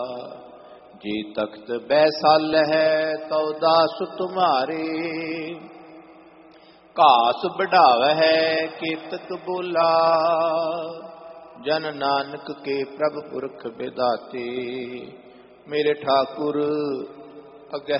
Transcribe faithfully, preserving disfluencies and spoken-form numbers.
जी तख्त बैसल है तो दास तुम्हारे, घास बढ़ाव है केतक बोला, जन नानक के प्रभ पुरख विदाते। मेरे ठाकुर अगे